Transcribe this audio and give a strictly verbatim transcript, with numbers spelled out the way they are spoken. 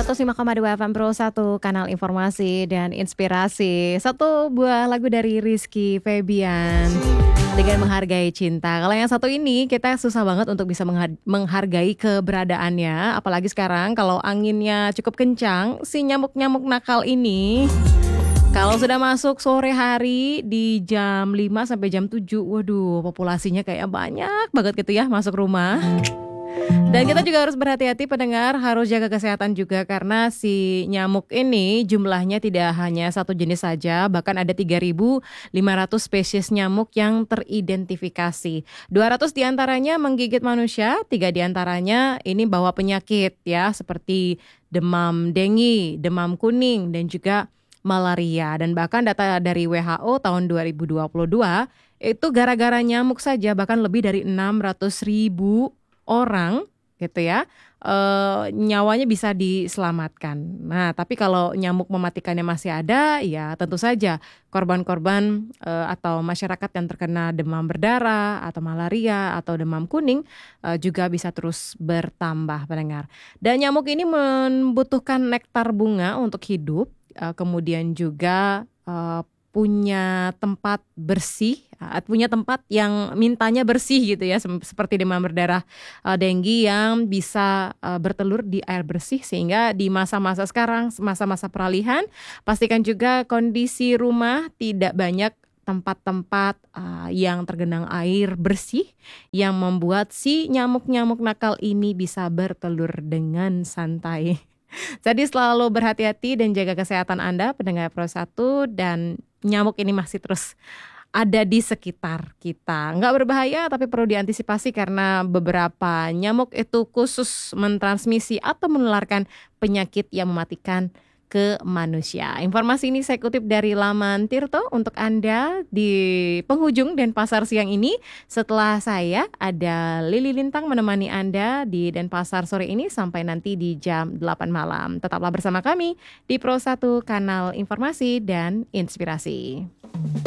seratus lima koma dua F M Pro satu, kanal informasi dan inspirasi. Satu buah lagu dari Rizky Febian dengan Menghargai Cinta. Kalau yang satu ini kita susah banget untuk bisa mengha- menghargai keberadaannya. Apalagi sekarang kalau anginnya cukup kencang, si nyamuk-nyamuk nakal ini kalau sudah masuk sore hari di jam lima sampai jam tujuh, waduh populasinya kayak banyak banget gitu ya masuk rumah. Dan kita juga harus berhati-hati pendengar, harus jaga kesehatan juga karena si nyamuk ini jumlahnya tidak hanya satu jenis saja, bahkan ada tiga ribu lima ratus spesies nyamuk yang teridentifikasi. dua ratus diantaranya menggigit manusia, tiga diantaranya ini bawa penyakit ya seperti demam dengue, demam kuning dan juga malaria. Dan bahkan data dari W H O tahun dua ribu dua puluh dua itu gara-gara nyamuk saja bahkan lebih dari enam ratus ribu orang gitu ya, e, nyawanya bisa diselamatkan. Nah, tapi kalau nyamuk mematikannya masih ada, ya tentu saja korban-korban e, atau masyarakat yang terkena demam berdarah atau malaria atau demam kuning e, juga bisa terus bertambah pendengar. Dan nyamuk ini membutuhkan nektar bunga untuk hidup, e, kemudian juga e, punya tempat bersih, punya tempat yang mintanya bersih gitu ya, seperti demam berdarah uh, denggi yang bisa uh, bertelur di air bersih, sehingga di masa-masa sekarang, masa-masa peralihan, pastikan juga kondisi rumah tidak banyak tempat-tempat uh, yang tergenang air bersih yang membuat si nyamuk-nyamuk nakal ini bisa bertelur dengan santai. Jadi selalu berhati-hati dan jaga kesehatan Anda pendengar Pro satu, dan nyamuk ini masih terus ada di sekitar kita. Nggak berbahaya tapi perlu diantisipasi karena beberapa nyamuk itu khusus mentransmisi atau menularkan penyakit yang mematikan ke manusia. Informasi ini saya kutip dari laman Tirto untuk Anda di penghujung Denpasar siang ini. Setelah saya ada Lili Lintang menemani Anda di Denpasar sore ini sampai nanti di jam delapan malam. Tetaplah bersama kami di Pro satu, kanal informasi dan inspirasi.